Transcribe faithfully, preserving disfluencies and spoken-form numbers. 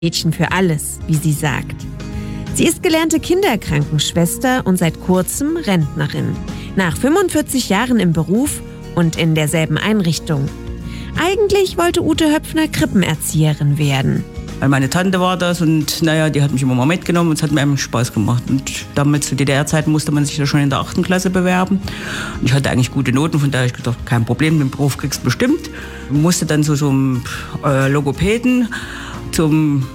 Mädchen für alles, wie sie sagt. Sie ist gelernte Kinderkrankenschwester und seit kurzem Rentnerin. Nach fünfundvierzig Jahren im Beruf und in derselben Einrichtung. Eigentlich wollte Ute Höpfner Krippenerzieherin werden. Weil meine Tante war das und naja, die hat mich immer mal mitgenommen und es hat mir einfach Spaß gemacht. Und damals zu D D R-Zeiten musste man sich ja schon in der achten Klasse bewerben. Und ich hatte eigentlich gute Noten, von daher habe ich gedacht, kein Problem, den Beruf kriegst du bestimmt. Ich musste dann zu so einem äh, Logopäden, zum